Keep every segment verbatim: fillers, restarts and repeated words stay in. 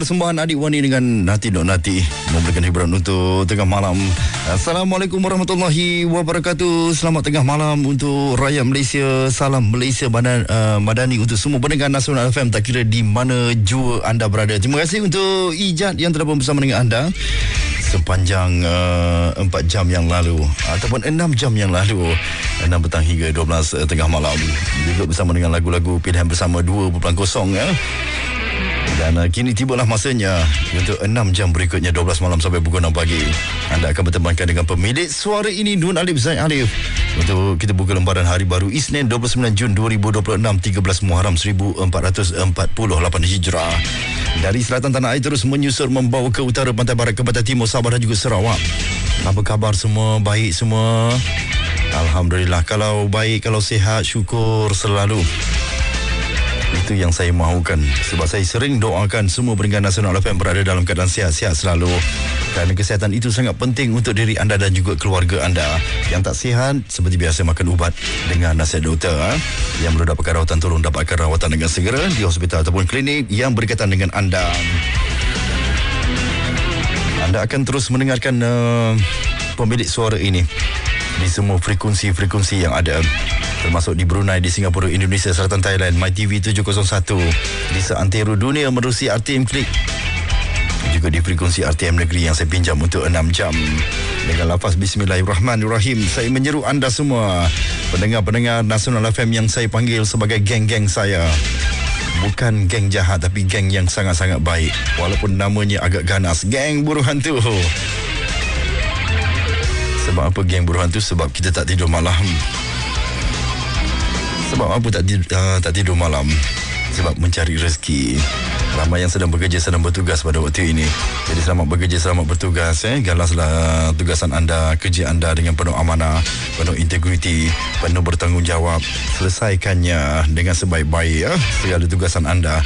persembahan Adik Wani dengan Nati Dok Nati memberikan hiburan untuk tengah malam. Assalamualaikum warahmatullahi wabarakatuh. Selamat tengah malam untuk rakyat Malaysia. Salam Malaysia Badan, uh, Madani untuk semua pendengar Nasional F M, tak kira di mana jua anda berada. Terima kasih untuk Ijat yang telah bersama dengan anda sepanjang uh, empat jam yang lalu ataupun enam jam yang lalu, enam petang hingga dua belas uh, tengah malam, juga bersama dengan lagu-lagu pilihan bersama dua titik kosong ya. Dan uh, kini tibalah masanya untuk enam jam berikutnya, dua belas malam sampai pukul enam pagi. Anda akan bertemankan dengan pemilik suara ini, Nun Alif Zaid Alif, untuk kita buka lembaran hari baru Isnin dua puluh sembilan Jun dua ribu dua puluh enam, tiga belas Muharram seribu empat ratus empat puluh lapan Hijrah. Dari selatan tanah air terus menyusur membawa ke utara, pantai barat ke pantai timur, Sabah dan juga Sarawak. Apa khabar semua? Baik semua? Alhamdulillah. Kalau baik, kalau sihat, syukur selalu. Itu yang saya mahukan, sebab saya sering doakan semua pendengar Nasional F M berada dalam keadaan sihat-sihat selalu, kerana kesihatan itu sangat penting untuk diri anda dan juga keluarga anda. Yang tak sihat, seperti biasa, makan ubat dengan nasihat doktor ha? Yang perlu dapatkan rawatan, tolong dapatkan rawatan dengan segera di hospital ataupun klinik yang berkaitan dengan anda. Anda akan terus mendengarkan uh, pemilik suara ini di semua frekuensi-frekuensi yang ada, termasuk di Brunei, di Singapura, Indonesia, Selatan Thailand, MyTV tujuh kosong satu, di seantero dunia menerusi R T M Klik, juga di frekuensi R T M Negeri yang saya pinjam untuk enam jam. Dengan lafaz Bismillahirrahmanirrahim, saya menyeru anda semua pendengar-pendengar Nasional F M yang saya panggil sebagai geng-geng saya. Bukan geng jahat, tapi geng yang sangat-sangat baik, walaupun namanya agak ganas, geng buruh hantu. Sebab apa geng buruh hantu? Sebab kita tak tidur malam. Sebab apa tak tidur, uh, tak tidur malam? Sebab mencari rezeki. Ramai yang sedang bekerja, sedang bertugas pada waktu ini. Jadi selamat bekerja, selamat bertugas. Eh. Galaslah tugasan anda, kerja anda dengan penuh amanah, penuh integriti, penuh bertanggungjawab. Selesaikannya dengan sebaik-baik ya, segala tugasan anda.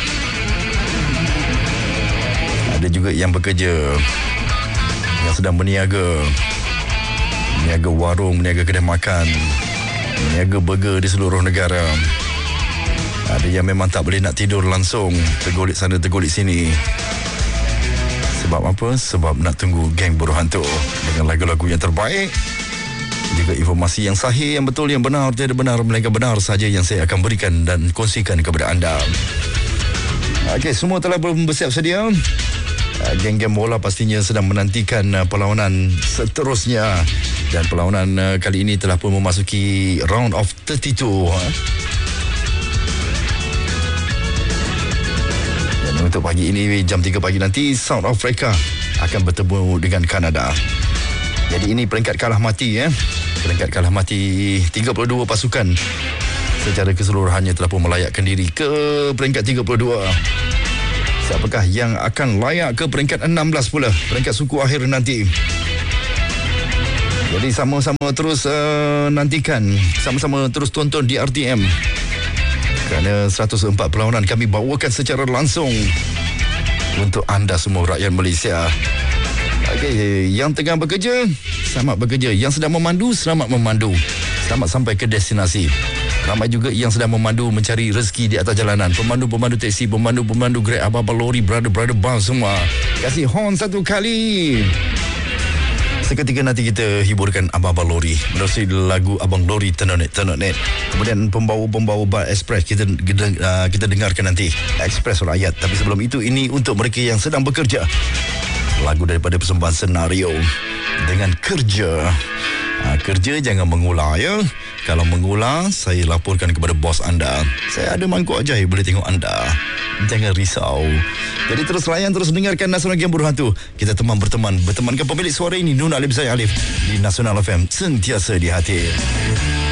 Ada juga yang bekerja, yang sedang berniaga. Meniaga warung, meniaga kedai makan, meniaga burger di seluruh negara. Ada yang memang tak boleh nak tidur langsung, tergolik sana tergolik sini. Sebab apa? Sebab nak tunggu geng buruh hantu dengan lagu-lagu yang terbaik, juga informasi yang sahih, yang betul, yang benar, tiada benar melainkan benar saja yang saya akan berikan dan kongsikan kepada anda. Okey, semua telah bersiap sedia. Geng-geng bola pastinya sedang menantikan perlawanan seterusnya, dan perlawanan kali ini telah pun memasuki round of tiga puluh dua. Dan untuk pagi ini, jam tiga pagi nanti, South Africa akan bertemu dengan Kanada. Jadi ini peringkat kalah mati ya. Peringkat kalah mati, tiga puluh dua pasukan secara keseluruhannya telah pun melayakkan diri ke peringkat tiga puluh dua. Siapakah yang akan layak ke peringkat enam belas pula, peringkat suku akhir nanti? Jadi sama-sama terus uh, nantikan, sama-sama terus tonton di R T M, kerana seratus empat perlawanan kami bawakan secara langsung untuk anda semua rakyat Malaysia. Okey, yang tengah bekerja, selamat bekerja. Yang sedang memandu, selamat memandu. Selamat sampai ke destinasi. Ramai juga yang sedang memandu mencari rezeki di atas jalanan. Pemandu-pemandu teksi, pemandu-pemandu Grab, abang-abang lori, brother-brother bus semua. Kasih horn satu kali. Seketika nanti kita hiburkan abang-abang lori menerusi lagu Abang Lori Tenonet Tenonet. Kemudian pembawa-pembawa bus ekspres kita, kita, uh, kita dengarkan nanti, Ekspres Rakyat. Tapi sebelum itu, ini untuk mereka yang sedang bekerja, lagu daripada persembahan Senario dengan Kerja. Ha, kerja jangan mengular ya. Kalau mengular, saya laporkan kepada bos anda. Saya ada mangkuk ajaib, boleh tengok anda. Jangan risau. Jadi terus layan, terus dengarkan Nasional Game Buruh Hantu. Kita teman berteman, bertemankan pemilik suara ini, Nun Alif Zaid Alif, di Nasional F M, sentiasa di hati.